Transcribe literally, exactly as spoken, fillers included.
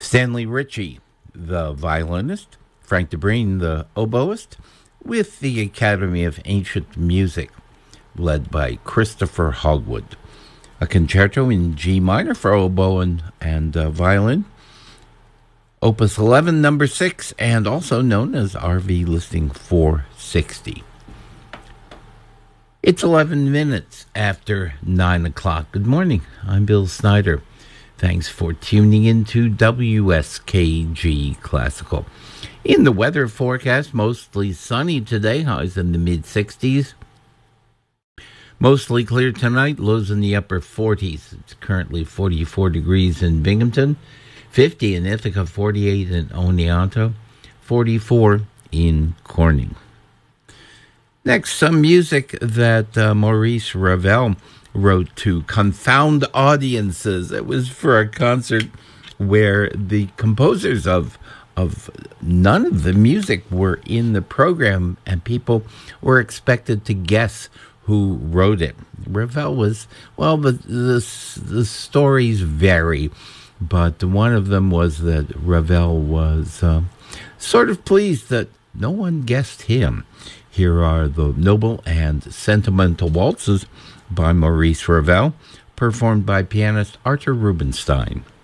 Stanley Ritchie, the violinist, Frank DeBreen, the oboist, with the Academy of Ancient Music, led by Christopher Hogwood. A concerto in G minor for oboe and, and uh, violin, Opus eleven, number six, and also known as R V Listing four sixty. It's eleven minutes after nine o'clock. Good morning. I'm Bill Snyder. Thanks for tuning in to W S K G Classical. In the weather forecast, mostly sunny today, highs in the mid sixties. Mostly clear tonight, lows in the upper forties. It's currently forty-four degrees in Binghamton, fifty in Ithaca, forty-eight in Oneonta, forty-four in Corning. Next, some music that uh, Maurice Ravel wrote to confound audiences. It was for a concert where the composers of of none of the music were in the program, and people were expected to guess who wrote it. Ravel was, well, the, the, the stories vary, but one of them was that Ravel was uh, sort of pleased that no one guessed him. Here are the Noble and Sentimental Waltzes by Maurice Ravel, performed by pianist Arthur Rubinstein.